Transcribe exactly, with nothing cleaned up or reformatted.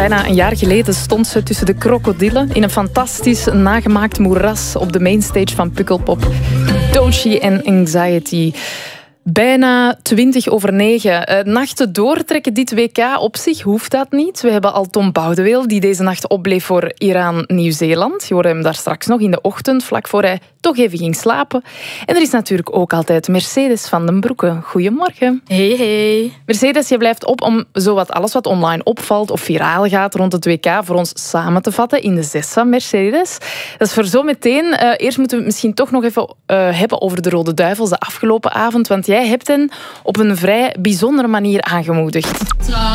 Bijna een jaar geleden stond ze tussen de krokodillen in een fantastisch nagemaakt moeras op de mainstage van Pukkelpop. Doechii en Anxiety. Bijna twintig over negen. Uh, nachten doortrekken dit W K op zich hoeft dat niet. We hebben al Tom Boudeweel die deze nacht opbleef voor Iran-Nieuw-Zeeland. Je hoorde hem daar straks nog in de ochtend, vlak voor hij toch even ging slapen. En er is natuurlijk ook altijd Mercedes van den Broeke. Goedemorgen. Hey, hey. Mercedes, je blijft op om zowat alles wat online opvalt of viraal gaat rond het W K voor ons samen te vatten in de zes van Mercedes. Dat is voor zometeen. Uh, eerst moeten we het misschien toch nog even uh, hebben over de Rode Duivels de afgelopen avond, want jij hebt hen op een vrij bijzondere manier aangemoedigd.